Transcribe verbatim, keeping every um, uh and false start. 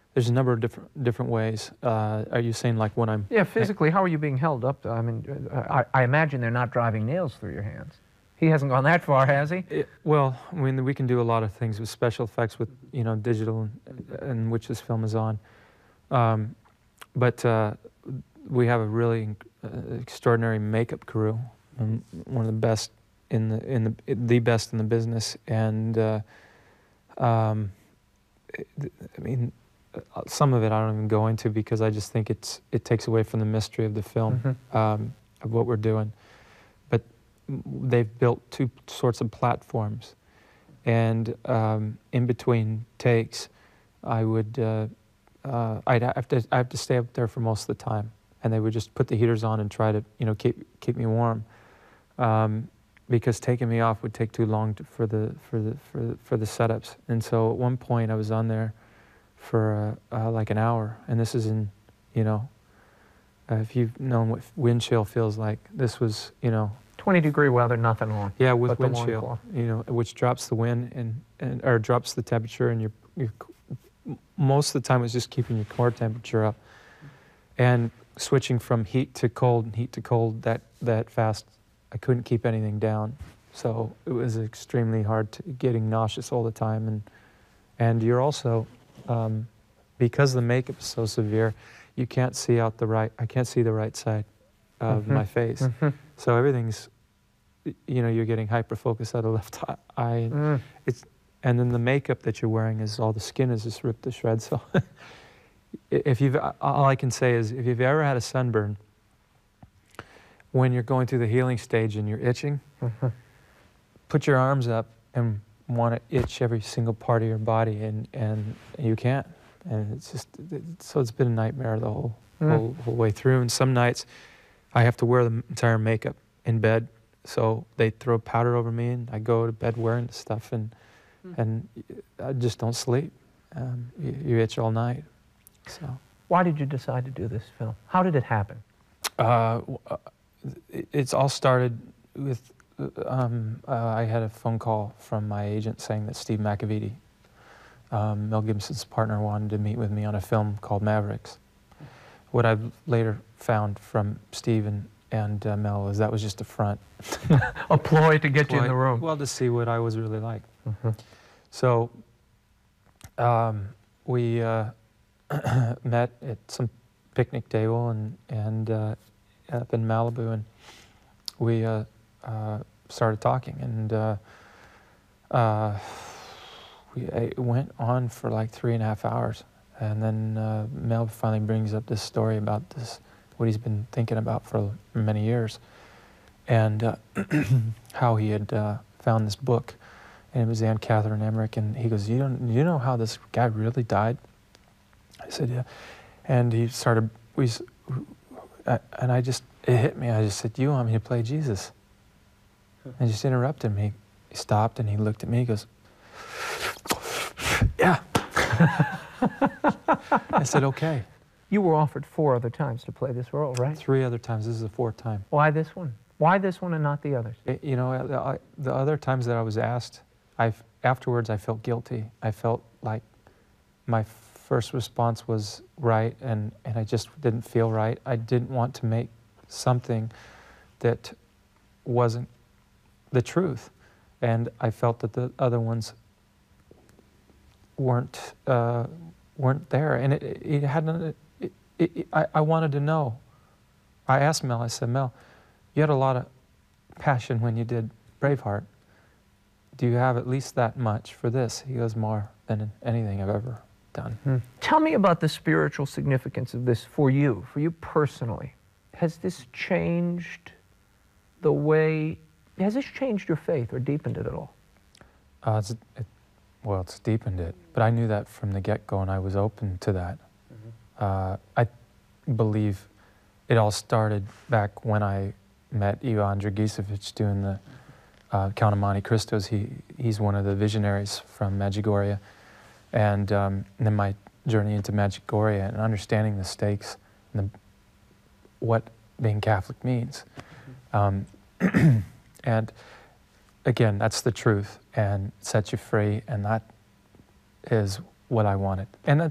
there's a number of different different ways. Uh, are you saying like when I'm... Yeah, physically, how are you being held up? I mean, I, I imagine they're not driving nails through your hands. He hasn't gone that far, has he? It, well, I mean, we can do a lot of things with special effects with, you know, digital, and, and which this film is on. Um, but uh, we have a really uh, extraordinary makeup crew, and one of the best in the in the the best in the business. And uh, um, I mean, some of it I don't even go into because I just think it's it takes away from the mystery of the film, mm-hmm. um, of what we're doing. But they've built two sorts of platforms, and um, in between takes, I would uh, uh, I'd have to I have to stay up there for most of the time, and they would just put the heaters on and try to you know keep keep me warm, um, because taking me off would take too long to, for the for the for the, for the setups. And so at one point I was on there for uh, uh, like an hour, and this is in you know uh, if you've known what wind chill feels like, this was you know. twenty degree weather, nothing on. Yeah, with wind chill, you know, which drops the wind and, and or drops the temperature, and you're, you're most of the time it's just keeping your core temperature up, and switching from heat to cold and heat to cold that that fast, I couldn't keep anything down, so it was extremely hard to getting nauseous all the time, and and you're also um, because the makeup is so severe, you can't see out the right. I can't see the right side of mm-hmm. my face. Mm-hmm. So everything's, you know, you're getting hyper-focused out of the left eye. Mm. It's, and then the makeup that you're wearing is, all the skin is just ripped to shreds. So if you've, all I can say is, if you've ever had a sunburn, when you're going through the healing stage and you're itching, mm-hmm. put your arms up and want to itch every single part of your body, and, and you can't. And it's just, it's, so it's been a nightmare the whole, mm. whole, whole way through. And some nights, I have to wear the entire makeup in bed, so they throw powder over me, and I go to bed wearing the stuff, and mm. and I just don't sleep. Um, you, you itch all night. So, why did you decide to do this film? How did it happen? Uh, it's all started with um, uh, I had a phone call from my agent saying that Steve McAvity, um, Mel Gibson's partner, wanted to meet with me on a film called Mavericks. What I've later found from Steve and, and uh, Mel is that was just a front. A ploy to get ploy, you in the room. Well, to see what I was really like. Mm-hmm. So um, we uh, met at some picnic table and, and uh, up in Malibu, and we uh, uh, started talking, and uh, uh, we it went on for like three and a half hours. And then uh, Mel finally brings up this story about this, what he's been thinking about for many years, and uh, how he had uh, found this book, and it was Anne Catherine Emmerich, and he goes, "You don't, you know how this guy really died?" I said, "Yeah," and he started, we, and I just, it hit me. I just said, "You want me to play Jesus?" And just interrupted me. He stopped and he looked at me. He goes, "Yeah." I said, "Okay." You were offered four other times to play this role, right? Three other times. This is the fourth time. Why this one? Why this one and not the others? It, you know, I, the other times that I was asked, I afterwards I felt guilty. I felt like my first response was right, and, and I just didn't feel right. I didn't want to make something that wasn't the truth, and I felt that the other ones weren't uh, weren't there, and it, it hadn't. It, it, it, I, I wanted to know. I asked Mel. I said, "Mel, you had a lot of passion when you did Braveheart. Do you have at least that much for this?" He goes, "More than anything I've ever done." Hmm. Tell me about the spiritual significance of this for you, for you personally. Has this changed the way? Has this changed your faith or deepened it at all? Uh, it's, it, Well, it's deepened it, but I knew that from the get-go, and I was open to that. Mm-hmm. uh, I believe it all started back when I met Ivan Dragicevic doing the uh, Count of Monte Cristos. He, he's one of the visionaries from Medjugorje, and, um, and then my journey into Medjugorje and understanding the stakes and the, what being Catholic means. Mm-hmm. um, and again, that's the truth, and sets you free, and that is what I wanted. And